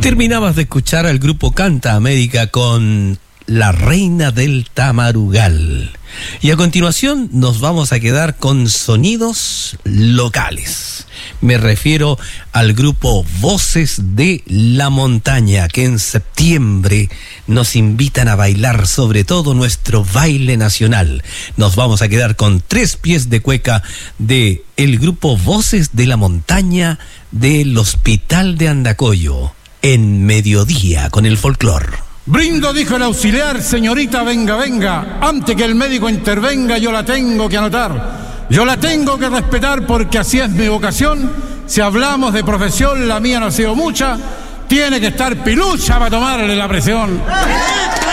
Terminabas de escuchar al grupo Canta América con La Reina del Tamarugal. Y a continuación nos vamos a quedar con sonidos locales. Me refiero al grupo Voces de la Montaña, que en septiembre nos invitan a bailar sobre todo nuestro baile nacional. Nos vamos a quedar con 3 pies de cueca de el grupo Voces de la Montaña del Hospital de Andacollo, en Mediodía con el folclor. Brindo, dijo el auxiliar, señorita, venga, venga. Antes que el médico intervenga, yo la tengo que anotar. Yo la tengo que respetar porque así es mi vocación. Si hablamos de profesión, la mía no ha sido mucha. Tiene que estar pilucha para tomarle la presión.